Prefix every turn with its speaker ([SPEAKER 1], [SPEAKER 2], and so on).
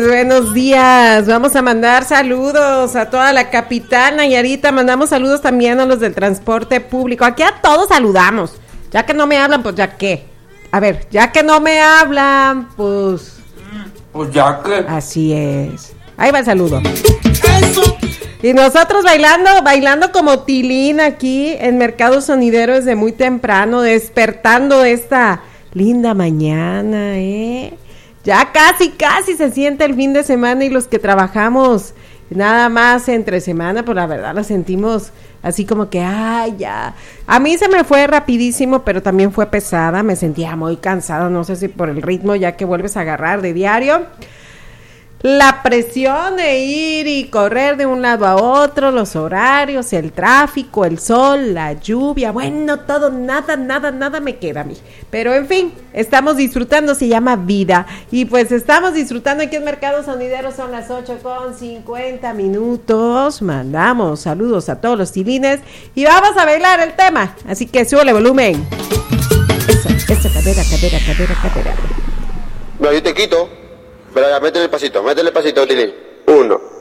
[SPEAKER 1] buenos días. Vamos a mandar saludos a toda la capital Nayarita. Mandamos saludos también a los del transporte público. Aquí a todos saludamos. Ya que no me hablan, pues ya qué. A ver, ya que no me hablan, pues...
[SPEAKER 2] Pues ya que...
[SPEAKER 1] Así es. Ahí va el saludo. Eso. Y nosotros bailando como Tilín aquí en Mercado Sonidero desde muy temprano, despertando esta linda mañana, Ya casi se siente el fin de semana y los que trabajamos nada más entre semana, pues la verdad lo sentimos así como que, ya. A mí se me fue rapidísimo, pero también fue pesada, me sentía muy cansada, no sé si por el ritmo ya que vuelves a agarrar de diario. La presión de ir y correr de un lado a otro, los horarios, el tráfico, el sol, la lluvia, bueno, todo, nada me queda a mí. Pero en fin, estamos disfrutando, se llama vida. Y pues estamos disfrutando aquí en Mercado Sonidero, son las 8:50. Mandamos saludos a todos los tilines y vamos a bailar el tema. Así que súbele volumen. Eso, cadera.
[SPEAKER 3] No, yo te quito. Pero ya, métele el pasito, Tilín. 1,